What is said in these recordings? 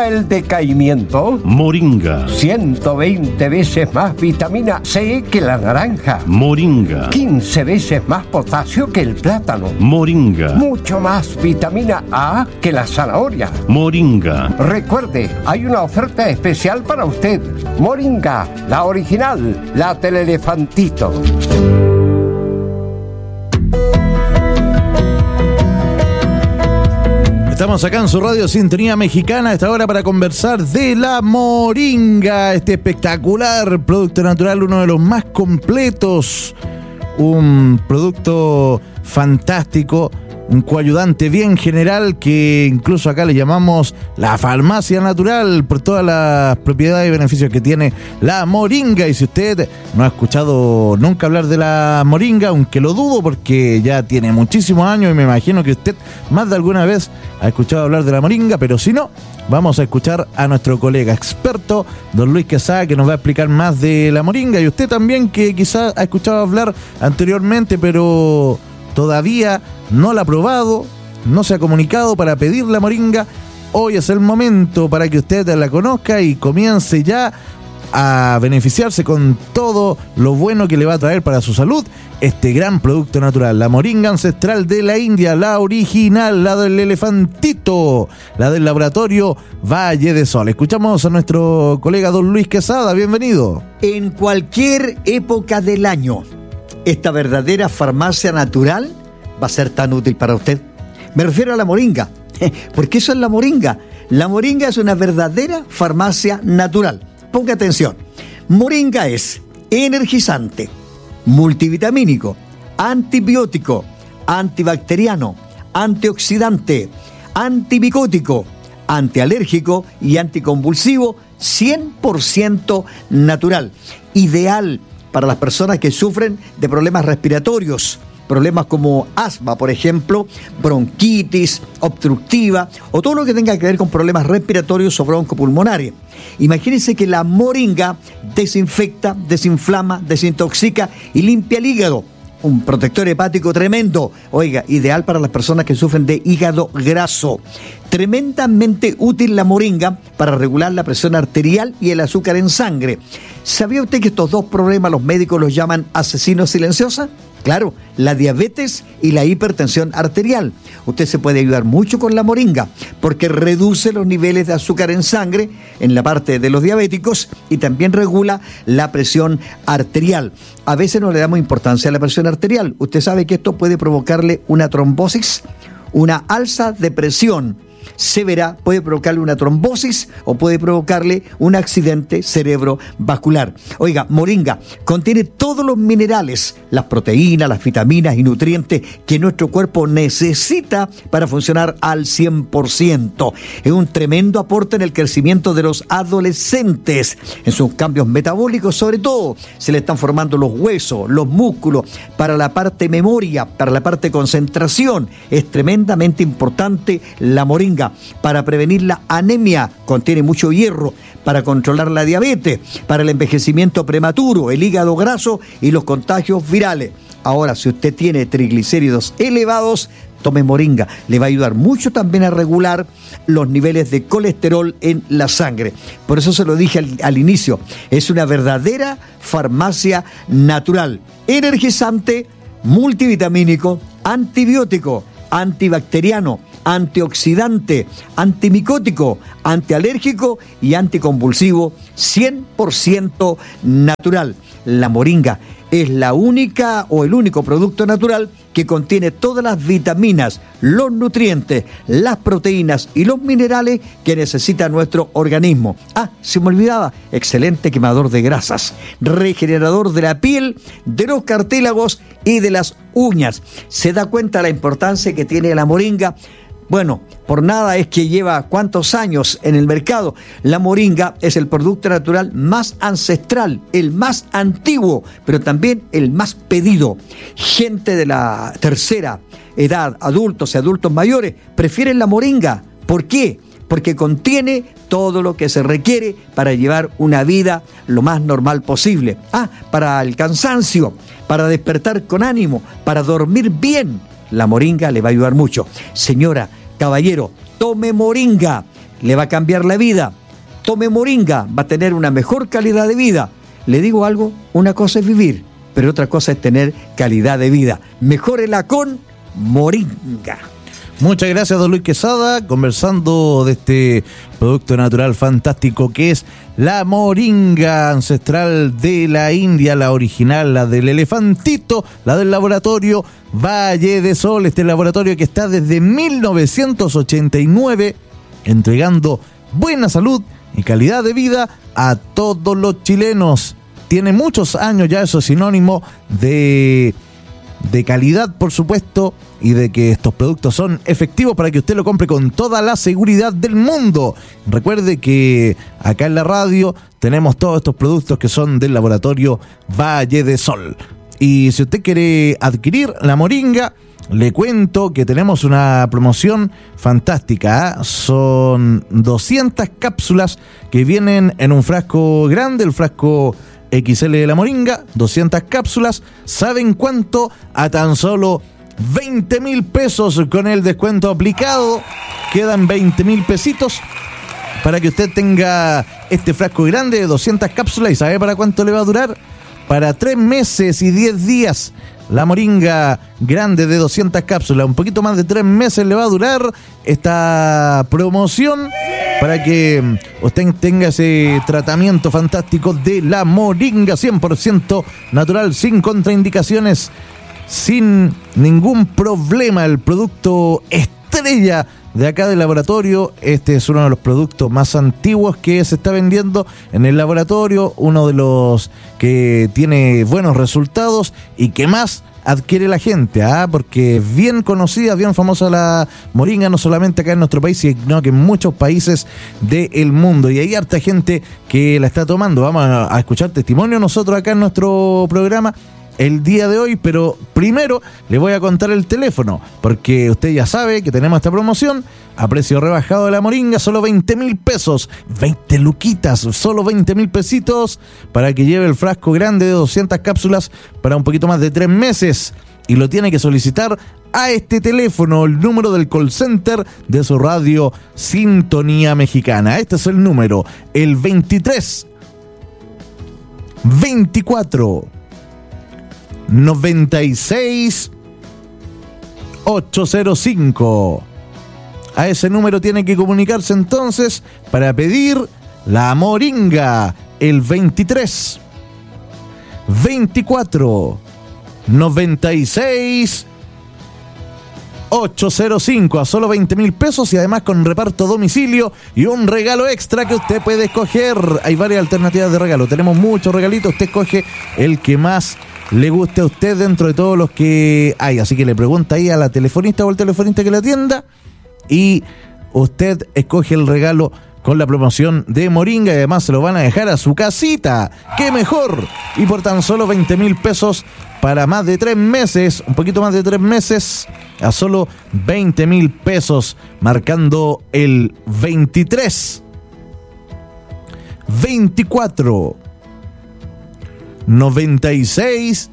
para el decaimiento. Moringa. 120 veces más vitamina C que la naranja. Moringa. 15 veces más potasio que el plátano. Moringa. Mucho más vitamina A que la zanahoria. Moringa. Recuerde, hay una oferta especial para usted. Moringa, la original, la del elefantito. Estamos acá en su radio Sintonía Mexicana a esta hora para conversar de la moringa, este espectacular producto natural, uno de los más completos, un producto fantástico, un coayudante bien general que incluso acá le llamamos la farmacia natural por todas las propiedades y beneficios que tiene la moringa. Y si usted no ha escuchado nunca hablar de la moringa, aunque lo dudo porque ya tiene muchísimos años y me imagino que usted más de alguna vez ha escuchado hablar de la moringa, pero si no, vamos a escuchar a nuestro colega experto, don Luis Quesada, que nos va a explicar más de la moringa. Y usted también, que quizás ha escuchado hablar anteriormente, pero todavía no la ha probado, no se ha comunicado para pedir la moringa. Hoy es el momento para que usted la conozca y comience ya a beneficiarse con todo lo bueno que le va a traer para su salud este gran producto natural, la moringa ancestral de la India, la original, la del elefantito, la del laboratorio Valle de Sol. Escuchamos a nuestro colega don Luis Quesada, bienvenido. En cualquier época del año, esta verdadera farmacia natural va a ser tan útil para usted. Me refiero a la moringa, porque eso es la moringa. La moringa es una verdadera farmacia natural. Ponga atención. Moringa es energizante, multivitamínico, antibiótico, antibacteriano, antioxidante, antimicótico, antialérgico y anticonvulsivo, 100% natural. Ideal para las personas que sufren de problemas respiratorios, problemas como asma, por ejemplo, bronquitis obstructiva o todo lo que tenga que ver con problemas respiratorios o broncopulmonares. Imagínense que la moringa desinfecta, desinflama, desintoxica y limpia el hígado. Un protector hepático tremendo. Oiga, ideal para las personas que sufren de hígado graso. Tremendamente útil la moringa para regular la presión arterial y el azúcar en sangre. ¿Sabía usted que estos dos problemas los médicos los llaman asesinos silenciosos? Claro, la diabetes y la hipertensión arterial. Usted se puede ayudar mucho con la moringa porque reduce los niveles de azúcar en sangre en la parte de los diabéticos y también regula la presión arterial. A veces no le damos importancia a la presión arterial. Usted sabe que esto puede provocarle una trombosis, una alza de presión severa, puede provocarle una trombosis o puede provocarle un accidente cerebrovascular. Oiga, moringa contiene todos los minerales, las proteínas, las vitaminas y nutrientes que nuestro cuerpo necesita para funcionar al 100%. Es un tremendo aporte en el crecimiento de los adolescentes, en sus cambios metabólicos, sobre todo se le están formando los huesos, los músculos, para la parte memoria, para la parte concentración. Es tremendamente importante la moringa. Para prevenir la anemia, contiene mucho hierro, para controlar la diabetes, para el envejecimiento prematuro, el hígado graso y los contagios virales. Ahora, si usted tiene triglicéridos elevados, tome moringa. Le va a ayudar mucho también a regular los niveles de colesterol en la sangre. Por eso se lo dije al inicio, es una verdadera farmacia natural, energizante, multivitamínico, antibiótico, antibacteriano, antioxidante, antimicótico, antialérgico y anticonvulsivo, 100% natural. La moringa es la única o el único producto natural que contiene todas las vitaminas, los nutrientes, las proteínas y los minerales que necesita nuestro organismo. Ah, se me olvidaba, excelente quemador de grasas, regenerador de la piel, de los cartílagos y de las uñas. ¿Se da cuenta la importancia que tiene la moringa? Bueno, por nada es que lleva cuántos años en el mercado. La moringa es el producto natural más ancestral, el más antiguo, pero también el más pedido. Gente de la tercera edad, adultos y adultos mayores, prefieren la moringa. ¿Por qué? Porque contiene todo lo que se requiere para llevar una vida lo más normal posible. Para el cansancio, para despertar con ánimo, para dormir bien. La moringa le va a ayudar mucho. Señora, caballero, tome moringa. le va a cambiar la vida. Tome moringa, va a tener una mejor calidad de vida. Le digo algo, una cosa es vivir, pero otra cosa es tener calidad de vida. Mejórela con moringa. Muchas gracias, don Luis Quesada, conversando de este producto natural fantástico que es la moringa ancestral de la India, la original, la del elefantito, la del laboratorio Valle de Sol, este laboratorio que está desde 1989 entregando buena salud y calidad de vida a todos los chilenos. Tiene muchos años ya, eso es sinónimo de calidad, por supuesto, y de que estos productos son efectivos para que usted lo compre con toda la seguridad del mundo. Recuerde que acá en la radio tenemos todos estos productos que son del laboratorio Valle de Sol. Y si usted quiere adquirir la moringa, le cuento que tenemos una promoción fantástica, ¿eh? Son 200 cápsulas que vienen en un frasco grande, el frasco XL de la moringa, 200 cápsulas. ¿Saben cuánto? A tan solo 20,000 pesos con el descuento aplicado. Quedan 20,000 pesitos para que usted tenga este frasco grande de 200 cápsulas. ¿Y sabe para cuánto le va a durar? Para 3 meses y 10 días. La moringa grande de 200 cápsulas, un poquito más de 3 meses le va a durar esta promoción para que usted tenga ese tratamiento fantástico de la moringa 100% natural, sin contraindicaciones, sin ningún problema. El producto estrella de acá del laboratorio. Este es uno de los productos más antiguos que se está vendiendo en el laboratorio, uno de los que tiene buenos resultados y que más adquiere la gente, porque es bien conocida, bien famosa la moringa, no solamente acá en nuestro país, sino que en muchos países del mundo, y hay harta gente que la está tomando. Vamos a escuchar testimonio nosotros acá en nuestro programa el día de hoy, pero primero le voy a contar el teléfono, porque usted ya sabe que tenemos esta promoción a precio rebajado de la moringa, solo 20,000 pesos, 20 luquitas, solo 20,000 pesitos para que lleve el frasco grande de 200 cápsulas para un poquito más de 3 meses, y lo tiene que solicitar a este teléfono, el número del call center de su radio Sintonía Mexicana. Este es el número, el 23 24 96 805. A ese número tiene que comunicarse entonces para pedir la moringa, el 23 24 96 805, a solo 20,000 pesos, y además con reparto a domicilio y un regalo extra que usted puede escoger. Hay varias alternativas de regalo, tenemos muchos regalitos, usted escoge el que más le guste a usted dentro de todos los que hay. Así que le pregunta ahí a la telefonista o al telefonista que le atienda y usted escoge el regalo con la promoción de moringa, y además se lo van a dejar a su casita. ¡Qué mejor! Y por tan solo 20,000 pesos para más de 3 meses, un poquito más de 3 meses, a solo 20,000 pesos, marcando el 23 24 96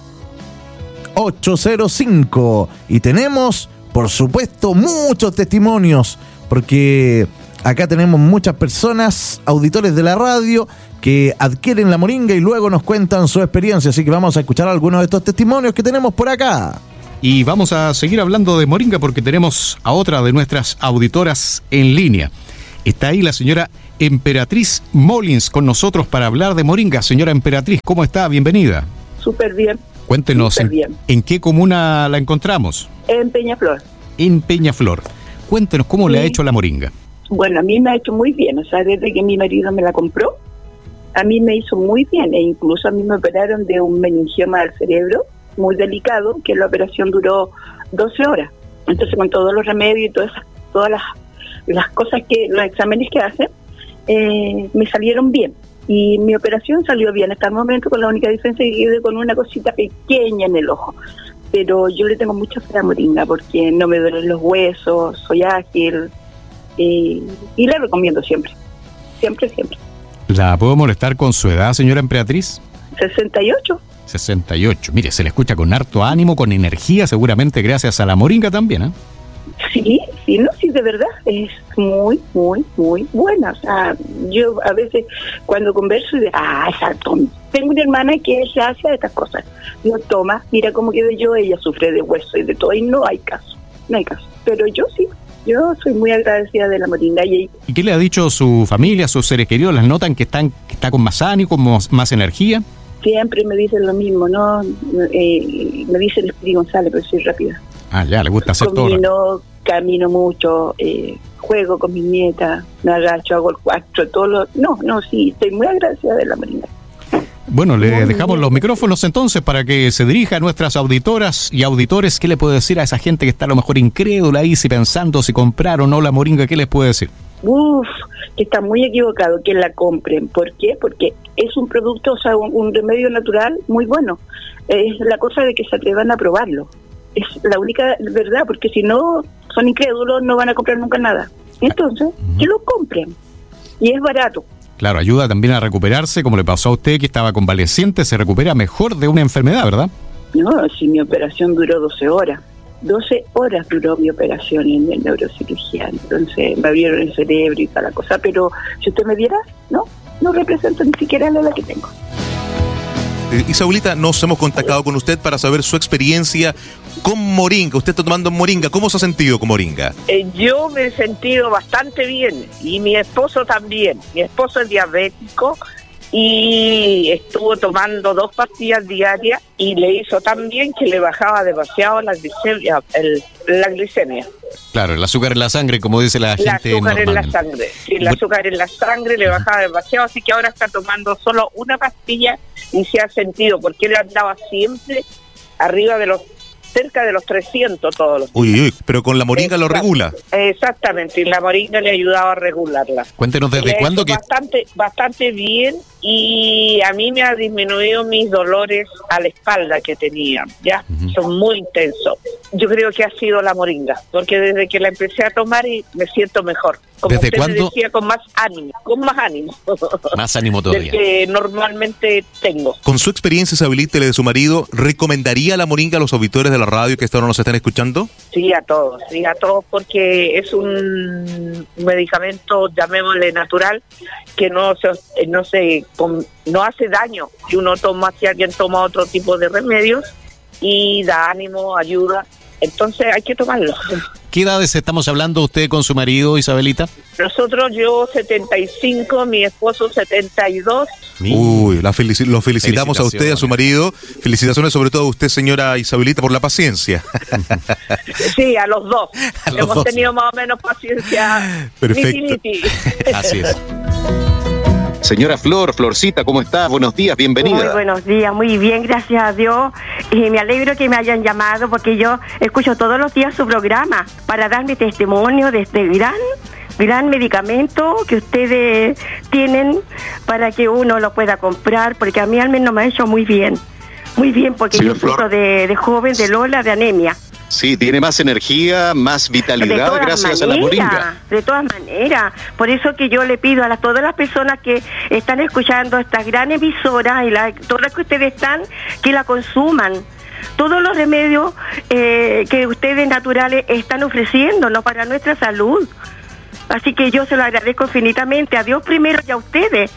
805. Y tenemos, por supuesto, muchos testimonios, porque acá tenemos muchas personas, auditores de la radio, que adquieren la moringa y luego nos cuentan su experiencia. Así que vamos a escuchar algunos de estos testimonios que tenemos por acá. Y vamos a seguir hablando de moringa porque tenemos a otra de nuestras auditoras en línea. Está ahí la señora Emperatriz Molins con nosotros para hablar de moringa. Señora Emperatriz, ¿cómo está? Bienvenida. Súper bien. Cuéntenos, ¿en qué comuna la encontramos? En Peñaflor. En Peñaflor. Cuéntenos cómo le ha hecho la moringa. Bueno, a mí me ha hecho muy bien. O sea, desde que mi marido me la compró, a mí me hizo muy bien. E incluso a mí me operaron de un meningioma del cerebro muy delicado, que la operación duró 12 horas. Entonces, con todos los remedios y todas las cosas los exámenes que hacen, me salieron bien. Y mi operación salió bien hasta el momento, con la única diferencia que quedé con una cosita pequeña en el ojo. Pero yo le tengo mucha fe a moringa porque no me duelen los huesos, soy ágil, y la recomiendo siempre. Siempre. ¿La puedo molestar con su edad, señora Emperatriz? 68. 68. Mire, se le escucha con harto ánimo, con energía, seguramente gracias a la moringa también, ¿eh? Sí, de verdad, es muy, muy, muy buena. O sea, yo a veces cuando converso, exacto, tengo una hermana que se hace de estas cosas. Digo, toma, mira cómo quedé yo, ella sufre de hueso y de todo, y no hay caso. Pero yo sí, yo soy muy agradecida de la moringa. ¿Y qué le ha dicho su familia, sus seres queridos? ¿Las notan que está con más ánimo, con más energía? Siempre me dicen lo mismo, ¿no? Me dicen Speedy González, pero soy rápida. Ya, le gusta hacer todo. Camino mucho, juego con mi nieta, me agacho, hago el 4, sí, estoy muy agradecida de la moringa. Bueno, le dejamos los micrófonos entonces para que se dirija a nuestras auditoras y auditores. ¿Qué le puede decir a esa gente que está a lo mejor incrédula ahí, si pensando si comprar o no la moringa? ¿Qué les puede decir? Que está muy equivocado, que la compren. ¿Por qué? Porque es un producto, o sea, un remedio natural muy bueno. Es la cosa de que se atrevan a probarlo. Es la única verdad, porque si no son incrédulos no van a comprar nunca nada. Entonces, que lo compren. Y es barato. Claro, ayuda también a recuperarse, como le pasó a usted, que estaba convaleciente, se recupera mejor de una enfermedad, ¿verdad? No, si mi operación duró 12 horas. 12 horas duró mi operación en el neurocirugía. Entonces me abrieron el cerebro y toda la cosa. Pero si usted me viera, no represento ni siquiera la que tengo. Isabelita, nos hemos contactado con usted para saber su experiencia con moringa. Usted está tomando moringa. ¿Cómo se ha sentido con moringa? Yo me he sentido bastante bien y mi esposo también. Mi esposo es diabético y estuvo tomando 2 pastillas diarias y le hizo tan bien que le bajaba demasiado la glicemia. Claro, el azúcar en la sangre, como dice la gente. El azúcar en la sangre. Sí, el azúcar en la sangre le bajaba demasiado, así que ahora está tomando solo una pastilla y se ha sentido, porque él andaba siempre arriba de cerca de los 300 todos los días. Uy, pero con la moringa lo regula. Exactamente, y la moringa le ayudaba a regularla. Cuéntenos desde cuándo que... Bastante bien, y a mí me ha disminuido mis dolores a la espalda que tenía, ¿ya? Son muy intensos. Yo creo que ha sido la moringa, porque desde que la empecé a tomar me siento mejor. Como ¿Desde usted cuándo? me decía, con más ánimo. Más ánimo todavía. Del que normalmente tengo. Con su experiencia, Isabelita, y la de su marido, ¿recomendaría la moringa a los auditores de la radio que ahora nos están escuchando? Sí, a todos, porque es un medicamento, llamémosle natural, que no hace daño si alguien toma otro tipo de remedios, y da ánimo, ayuda. Entonces hay que tomarlo. ¿Qué edades estamos hablando usted con su marido, Isabelita? Yo 75, mi esposo 72. Uy, lo felicitamos a usted y a su marido. Felicitaciones sobre todo a usted, señora Isabelita, por la paciencia. Sí, a los dos. Hemos tenido más o menos paciencia. Perfecto. Así es. Señora Florcita, ¿cómo está? Buenos días, bienvenida. Muy buenos días, muy bien, gracias a Dios. Me alegro que me hayan llamado porque yo escucho todos los días su programa para dar mi testimonio de este gran medicamento que ustedes tienen para que uno lo pueda comprar, porque a mí al menos me ha hecho muy bien, porque Señor yo sufro de joven, de Lola, de anemia. Sí, tiene más energía, más vitalidad gracias a la moringa. De todas maneras, por eso que yo le pido a todas las personas que están escuchando estas gran emisoras y todas las que ustedes están, que la consuman. Todos los remedios que ustedes naturales están ofreciéndonos para nuestra salud. Así que yo se lo agradezco infinitamente, a Dios primero y a ustedes.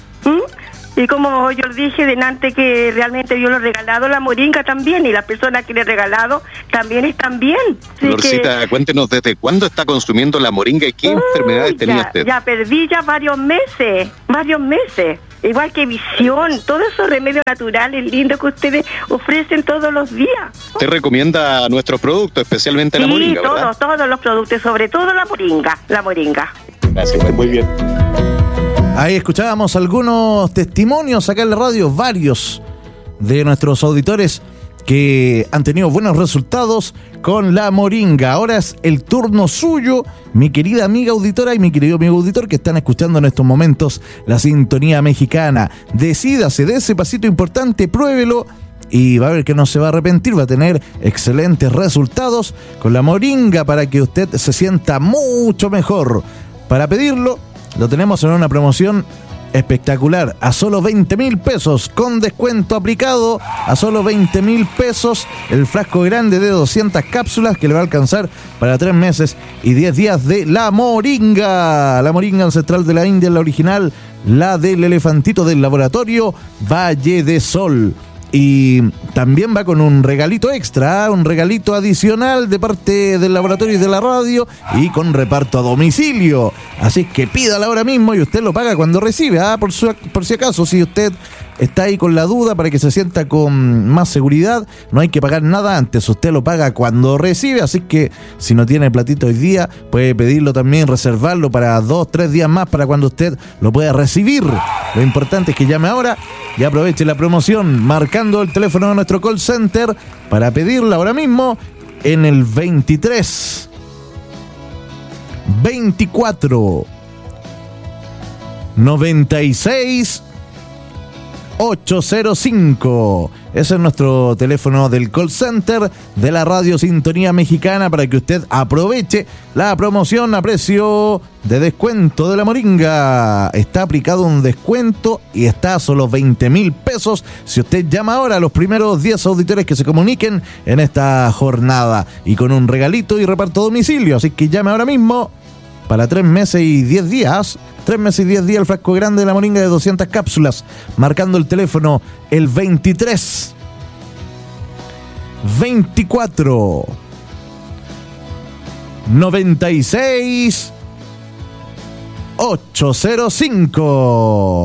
Y como yo dije delante, que realmente Dios lo ha regalado la moringa también, y las personas que le he regalado también están bien. Florcita, cuéntenos desde cuándo está consumiendo la moringa y qué enfermedades tenía usted. Ya perdí varios meses. Igual que visión, todos esos remedios naturales lindos que ustedes ofrecen todos los días. ¿Usted recomienda nuestros productos, especialmente la moringa, verdad? Todos los productos, sobre todo la moringa. Gracias, muy bien. Ahí escuchábamos algunos testimonios acá en la radio, varios de nuestros auditores que han tenido buenos resultados con la moringa. Ahora es el turno suyo, mi querida amiga auditora y mi querido amigo auditor que están escuchando en estos momentos la sintonía mexicana. Decídase de ese pasito importante, pruébelo y va a ver que no se va a arrepentir, va a tener excelentes resultados con la moringa para que usted se sienta mucho mejor. Para pedirlo, lo tenemos en una promoción espectacular, a solo 20.000 pesos, con descuento aplicado, a solo 20.000 pesos, el frasco grande de 200 cápsulas que le va a alcanzar para 3 meses y 10 días de la moringa. La moringa ancestral de la India, la original, la del elefantito del laboratorio Valle de Sol. Y también va con un regalito extra, un regalito adicional de parte del laboratorio y de la radio, y con reparto a domicilio. Así que pídala ahora mismo y usted lo paga cuando recibe. Por si acaso, si usted está ahí con la duda, para que se sienta con más seguridad, no hay que pagar nada antes, usted lo paga cuando recibe. Así que si no tiene platito hoy día, puede pedirlo también, reservarlo para 2-3 días más, para cuando usted lo pueda recibir. Lo importante es que llame ahora y aproveche la promoción marcando el teléfono de nuestro call center para pedirla ahora mismo en el 23 24 96 805. Ese es nuestro teléfono del call center de la Radio Sintonía Mexicana, para que usted aproveche la promoción a precio de descuento de la moringa. Está aplicado un descuento y está a solo 20.000 pesos si usted llama ahora a los primeros 10 auditores que se comuniquen en esta jornada, y con un regalito y reparto a domicilio. Así que llame ahora mismo para 3 meses y 10 días. 3 meses y 10 días el frasco grande de la moringa de 200 cápsulas, marcando el teléfono el 23 24 96 805.